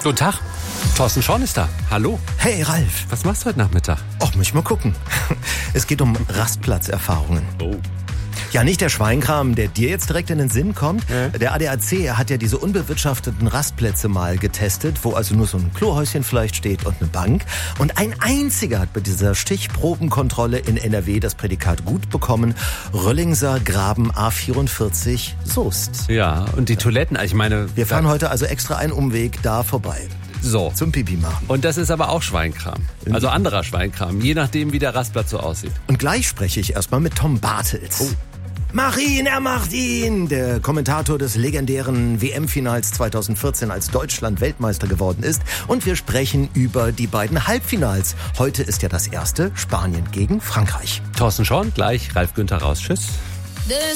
Guten Tag. Thorsten Schorn ist da. Hallo. Hey Ralf. Was machst du heute Nachmittag? Och, muss ich mal gucken. Es geht um Rastplatzerfahrungen. Oh. Ja, nicht der Schweinkram, der dir jetzt direkt in den Sinn kommt. Der ADAC hat ja diese unbewirtschafteten Rastplätze mal getestet, wo also nur so ein Klohäuschen vielleicht steht und eine Bank. Und ein einziger hat bei dieser Stichprobenkontrolle in NRW das Prädikat gut bekommen. Röllingser Graben A44 Soest. Ja, und die Toiletten, ich meine... Wir fahren heute also extra einen Umweg da vorbei. So. Zum Pipi machen. Und das ist aber auch Schweinkram. Also anderer Schweinkram, je nachdem, wie der Rastplatz so aussieht. Und gleich spreche ich erstmal mit Tom Bartels. Oh. Mach ihn, er macht ihn! Der Kommentator des legendären WM-Finals 2014, als Deutschland Weltmeister geworden ist. Und wir sprechen über die beiden Halbfinals. Heute ist ja das erste, Spanien gegen Frankreich. Thorsten Schorn, gleich Ralf Günther raus. Tschüss.